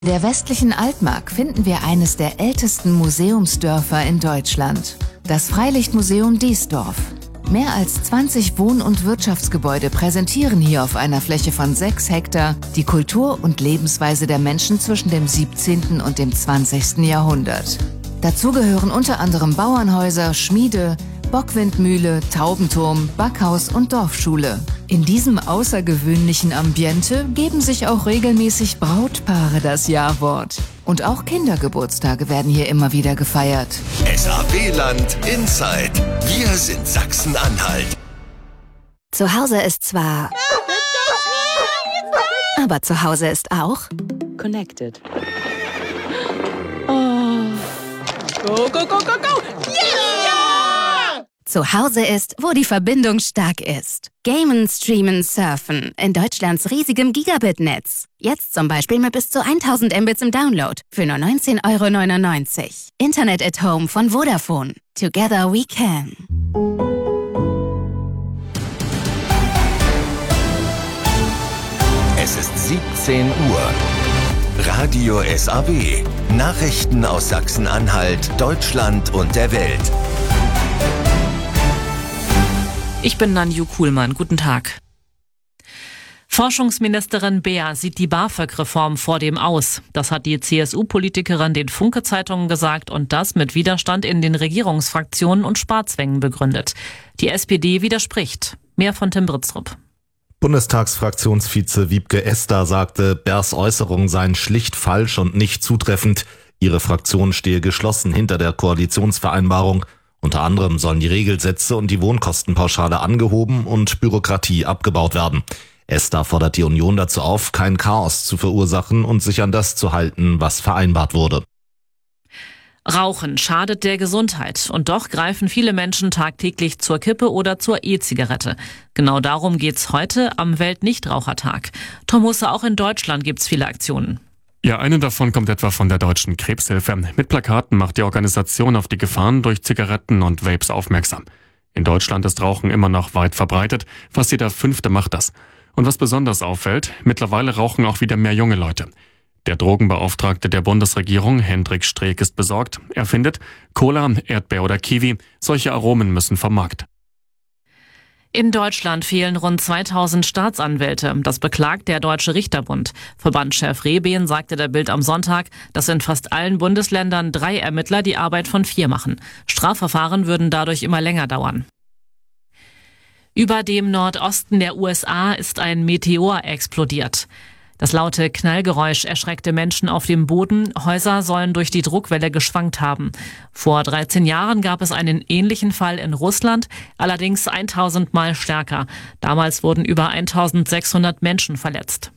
In der westlichen Altmark finden wir eines der ältesten Museumsdörfer in Deutschland, das Freilichtmuseum Diesdorf. Mehr als 20 Wohn- und Wirtschaftsgebäude präsentieren hier auf einer Fläche von 6 Hektar die Kultur und Lebensweise der Menschen zwischen dem 17. und dem 20. Jahrhundert. Dazu gehören unter anderem Bauernhäuser, Schmiede, Bockwindmühle, Taubenturm, Backhaus und Dorfschule. In diesem außergewöhnlichen Ambiente geben sich auch regelmäßig Brautpaare das Ja-Wort. Und auch Kindergeburtstage werden hier immer wieder gefeiert. SAW-Land Inside. Wir sind Sachsen-Anhalt. Zu Hause ist zwar... aber zu Hause ist auch... Connected. Oh. Go, go, go, go, go! Yeah! Zu Hause ist, wo die Verbindung stark ist. Gamen, Streamen, Surfen in Deutschlands riesigem Gigabit-Netz. Jetzt zum Beispiel mit bis zu 1000 Mbits im Download für nur 19,99 €. Internet at Home von Vodafone. Together we can. Es ist 17 Uhr. Radio SAW. Nachrichten aus Sachsen-Anhalt, Deutschland und der Welt. Ich bin Nanju Kuhlmann. Guten Tag. Forschungsministerin Beer sieht die BAföG-Reform vor dem aus. Das hat die CSU-Politikerin den Funke-Zeitungen gesagt und das mit Widerstand in den Regierungsfraktionen und Sparzwängen begründet. Die SPD widerspricht. Mehr von Tim Britztrup. Bundestagsfraktionsvize Wiebke Esder sagte, Beers Äußerungen seien schlicht falsch und nicht zutreffend. Ihre Fraktion stehe geschlossen hinter der Koalitionsvereinbarung. Unter anderem sollen die Regelsätze und die Wohnkostenpauschale angehoben und Bürokratie abgebaut werden. Esder fordert die Union dazu auf, kein Chaos zu verursachen und sich an das zu halten, was vereinbart wurde. Rauchen schadet der Gesundheit und doch greifen viele Menschen tagtäglich zur Kippe oder zur E-Zigarette. Genau darum geht's heute am Weltnichtrauchertag. Tom Husse, auch in Deutschland gibt's viele Aktionen. Ja, eine davon kommt etwa von der Deutschen Krebshilfe. Mit Plakaten macht die Organisation auf die Gefahren durch Zigaretten und Vapes aufmerksam. In Deutschland ist Rauchen immer noch weit verbreitet. Fast jeder Fünfte macht das. Und was besonders auffällt, mittlerweile rauchen auch wieder mehr junge Leute. Der Drogenbeauftragte der Bundesregierung, Hendrik Streeck, ist besorgt. Er findet, Cola, Erdbeer oder Kiwi, solche Aromen müssen vom Markt. In Deutschland fehlen rund 2000 Staatsanwälte. Das beklagt der Deutsche Richterbund. Verbandschef Rehbehn sagte der Bild am Sonntag, dass in fast allen Bundesländern 3 Ermittler die Arbeit von 4 machen. Strafverfahren würden dadurch immer länger dauern. Über dem Nordosten der USA ist ein Meteor explodiert. Das laute Knallgeräusch erschreckte Menschen auf dem Boden. Häuser sollen durch die Druckwelle geschwankt haben. Vor 13 Jahren gab es einen ähnlichen Fall in Russland, allerdings 1000 Mal stärker. Damals wurden über 1600 Menschen verletzt.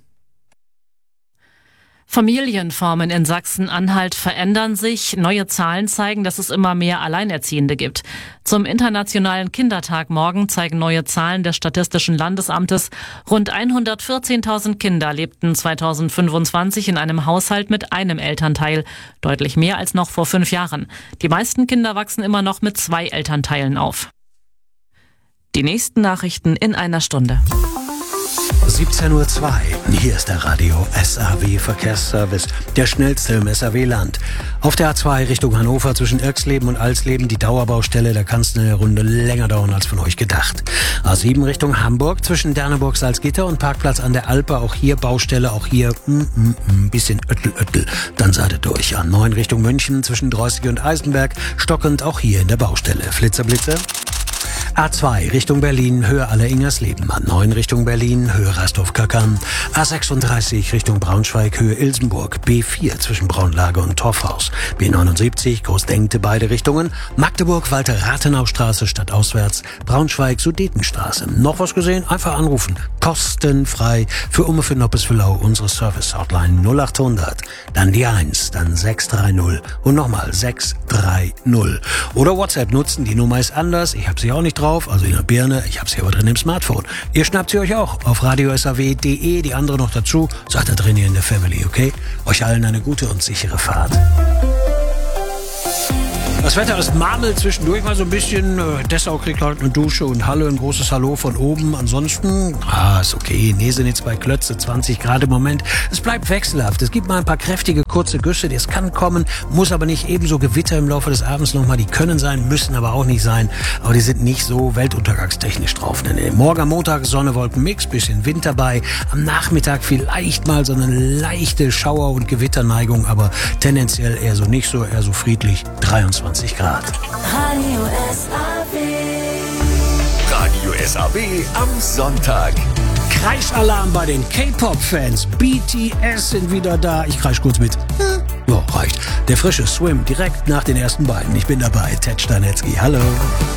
Familienformen in Sachsen-Anhalt verändern sich. Neue Zahlen zeigen, dass es immer mehr Alleinerziehende gibt. Zum Internationalen Kindertag morgen zeigen neue Zahlen des Statistischen Landesamtes. Rund 114.000 Kinder lebten 2025 in einem Haushalt mit einem Elternteil. Deutlich mehr als noch vor 5 Jahren. Die meisten Kinder wachsen immer noch mit 2 Elternteilen auf. Die nächsten Nachrichten in einer Stunde. 17:02 Uhr. Hier ist der Radio SAW Verkehrsservice, der schnellste im SAW-Land. Auf der A2 Richtung Hannover zwischen Irxleben und Alsleben die Dauerbaustelle, da kann es eine Runde länger dauern als von euch gedacht. A7 Richtung Hamburg zwischen Derneburg, Salzgitter und Parkplatz an der Alpe, auch hier Baustelle, auch hier bisschen Öttel. Dann seid ihr durch. A9 Richtung München zwischen Dreußig und Eisenberg, stockend auch hier in der Baustelle. Flitzer. A2 Richtung Berlin, Höhe Aller-Ingersleben. A9 Richtung Berlin, Höhe Rastorf-Kackern. A36 Richtung Braunschweig, Höhe Ilsenburg. B4 zwischen Braunlage und Torfhaus. B79 Großdenkte beide Richtungen. Magdeburg, Walter-Rathenau-Straße stadtauswärts. Braunschweig, Sudetenstraße. Noch was gesehen? Einfach anrufen. Kostenfrei. Für Umme, für Noppes, für Lau, unsere Service-Hotline 0800. Dann die 1, dann 630 und nochmal 630. Oder WhatsApp nutzen, die Nummer ist anders. Ich habe sie auch nicht drauf, also in der Birne, ich habe sie aber drin im Smartphone. Ihr schnappt sie euch auch auf radiosaw.de, die andere noch dazu, seid da drin hier in der Family, okay? Euch allen eine gute und sichere Fahrt. Das Wetter ist Marmel, zwischendurch mal so ein bisschen. Dessau kriegt halt eine Dusche und Halle, ein großes Hallo von oben. Ansonsten, ist okay. Nesenitz bei Klötze, 20 Grad im Moment. Es bleibt wechselhaft. Es gibt mal ein paar kräftige, kurze Güsse. Das kann kommen, muss aber nicht. Ebenso Gewitter im Laufe des Abends nochmal. Die können sein, müssen aber auch nicht sein. Aber die sind nicht so weltuntergangstechnisch drauf. Nee. Morgen am Montag Sonne, Wolken-Mix, bisschen Wind dabei. Am Nachmittag vielleicht mal so eine leichte Schauer- und Gewitterneigung, aber tendenziell eher so nicht so, eher so friedlich. 23 Grad. Radio SAW am Sonntag. Kreisalarm bei den K-Pop-Fans. BTS sind wieder da. Ich kreisch kurz mit. Ja, reicht. Der frische Swim direkt nach den ersten beiden. Ich bin dabei. Ted Stanetzky. Hallo.